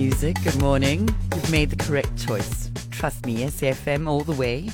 music. Good morning. You've made the correct choice. Trust me, SFM all the way.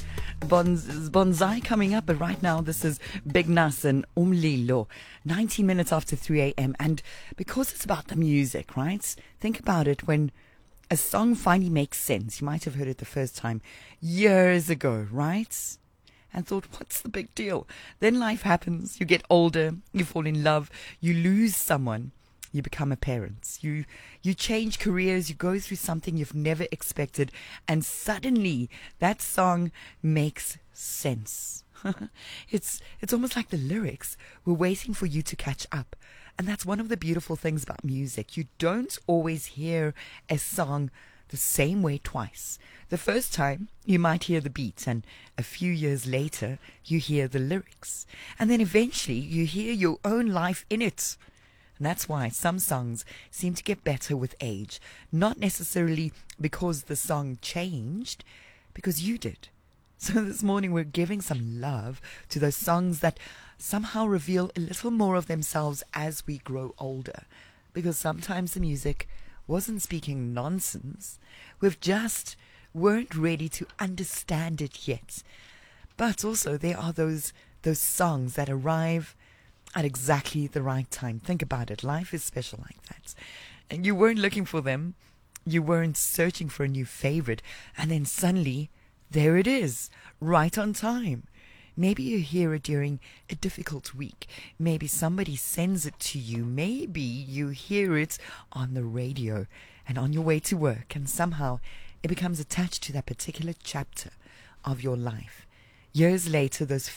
Bonsai coming up, but right now this is Big Nas and Umlilo, 19 minutes after 3 a.m. And because it's about the music, right? Think about it, when a song finally makes sense. You might have heard it the first time years ago, right? And thought, what's the big deal? Then life happens. You get older, you fall in love, you lose someone. You become a parent. You change careers. You go through something you've never expected, and suddenly that song makes sense. It's almost like the lyrics were waiting for you to catch up, and that's one of the beautiful things about music. You don't always hear a song the same way twice. The first time you might hear the beat, and a few years later you hear the lyrics, and then eventually you hear your own life in it. And that's why some songs seem to get better with age. Not necessarily because the song changed, because you did. So this morning we're giving some love to those songs that somehow reveal a little more of themselves as we grow older. Because sometimes the music wasn't speaking nonsense. We've just weren't ready to understand it yet. But also there are those songs that arrive at exactly the right time. Think about it. Life is special like that. And you weren't looking for them. You weren't searching for a new favorite. And then suddenly, there it is, right on time. Maybe you hear it during a difficult week. Maybe somebody sends it to you. Maybe you hear it on the radio and on your way to work. And somehow it becomes attached to that particular chapter of your life. Years later, those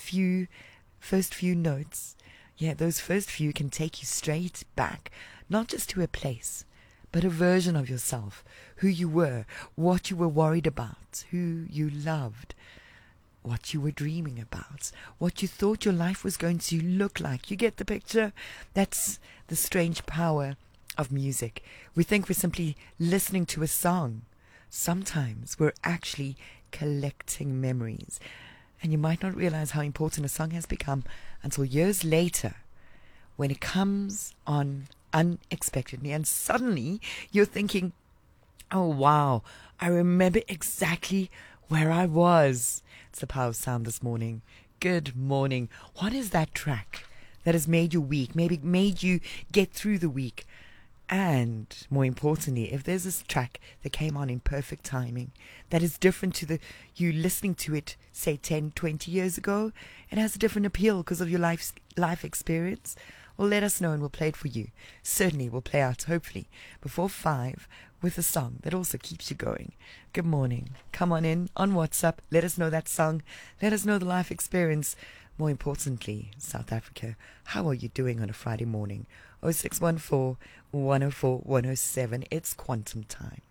first few notes, those first few can take you straight back, not just to a place, but a version of yourself, who you were, what you were worried about, who you loved, what you were dreaming about, what you thought your life was going to look like. You get the picture? That's the strange power of music. We think we're simply listening to a song. Sometimes we're actually collecting memories. And you might not realize how important a song has become until years later, when it comes on unexpectedly. And suddenly you're thinking, oh wow, I remember exactly where I was. It's the power of sound this morning. Good morning. What is that track that has made your week, maybe made you get through the week? And more importantly, if there's this track that came on in perfect timing, that is different to you listening to it, say 10, 20 years ago, it has a different appeal because of your life experience, well, let us know and we'll play it for you. Certainly we'll play out, hopefully, before 5 with a song that also keeps you going. Good morning. Come on in on WhatsApp. Let us know that song. Let us know the life experience. More importantly, South Africa, how are you doing on a Friday morning? 0614 104 107. It's quantum time.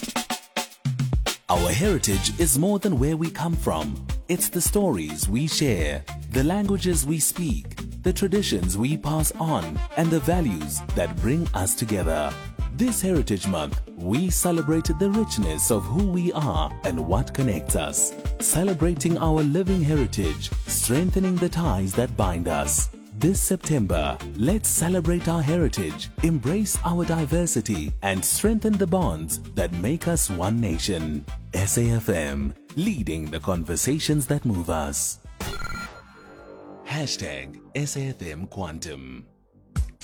Our heritage is more than where we come from. It's the stories we share, the languages we speak, the traditions we pass on, and the values that bring us together. This Heritage Month, we celebrate the richness of who we are and what connects us. Celebrating our living heritage, strengthening the ties that bind us. This September, let's celebrate our heritage, embrace our diversity, and strengthen the bonds that make us one nation. SAFM, leading the conversations that move us. #SAFM Quantum.